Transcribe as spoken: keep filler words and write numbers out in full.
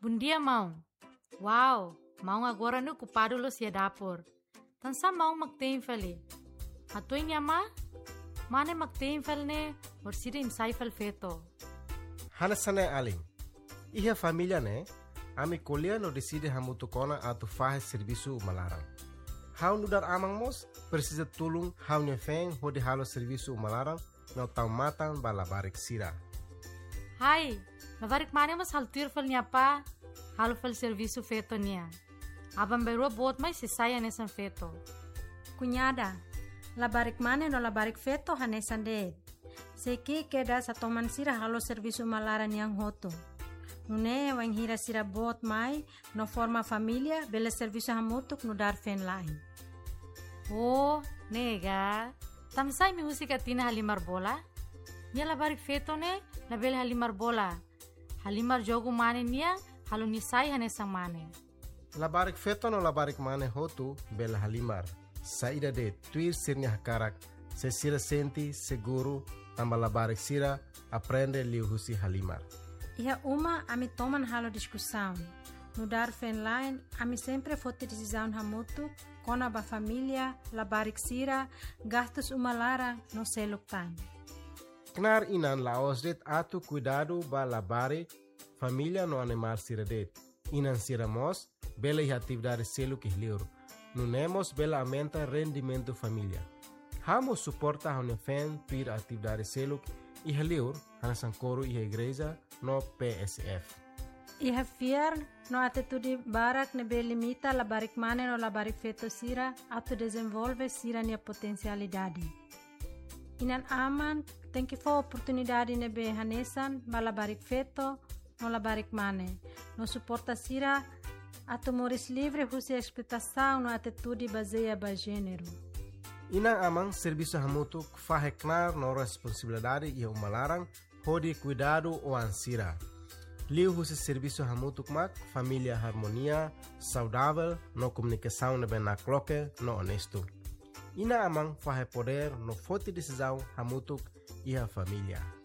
Bom dia, mão. Uau, mão agora no ocupado lo sia dapur. Tansa mão magteenfel eh. Atoy niya ma? Mane magteenfel ne, orsida insaifel feto. Hanasane aling. Iha família né? Ami colher no decide hamutu kona atu fahe serviço malarang. Hau nudar amang mos precisa tulung hau nyefeng hodi halo serviço malarang no tau matang balabarik sira. Hai, labarik mane mas haltir fel niya pa, halo fel serviço feto niya. Abang berua bot mai sisaya nesan feto. Cunhada, labarik mane no labarik feto hanesan de. Seki keda sa toman sira halo serviço malaran yang hoto. Nune wang hira sira bot mai no forma família bela serviço hamutuk no dar fen lain. Oh, nega. Tamsay mi musika tina halimar bola? Nia labarik feto ne, label halimar bola. Halimar jogo mane niya, halo nisay hanesang mane. Labarik feto no labarik mane hotu bela halimar. Saída de tuir sirnya hakarak, se sira senti seguro tamba labarik sira aprende liu husi halimar. Iha uma ami toman halo discussão. No dar fen line, ami sempre fote decisão hamutu, kona ba família, labarik sira, gastos umalara no seluk time. Knar inan laos det atu cuidado ba labari família no animar sira det. Inan sira mos, bela iha atividade seluk ihliur. Nunemos bela aumenta rendimento família. Hamo suporta hone fen pir atividade seluk ihliur, hanasan coro iha igreja no P S F. Iha fiar no atitude barak nebe limita labarik mane no labarik feto sira atu desenvolve sira nia potencialidade. Inan aman tem que for oportunidade nebe hanesan ba labarik feto no labarik mane. No suporta sira atu moris livre husi expectação no atitude baseia ba gênero. Inang amang serviço hamutu fahe knar no responsabilidade e umalarang hodi cuidado o ansira. Liu husi serviço hamutuk mak família harmonia, saudável, no comunicação nebe na cloque, no honesto. Ina amang fahe poder no forte decisão hamutuk e a família.